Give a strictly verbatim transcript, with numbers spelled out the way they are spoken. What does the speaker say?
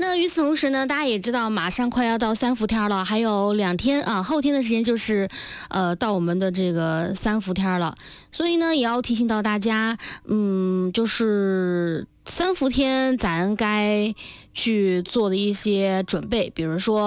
那与此同时呢，大家也知道马上快要到三伏天了，还有两天啊，后天的时间就是呃到我们的这个三伏天了，所以呢也要提醒到大家，嗯，就是三伏天咱该去做的一些准备，比如说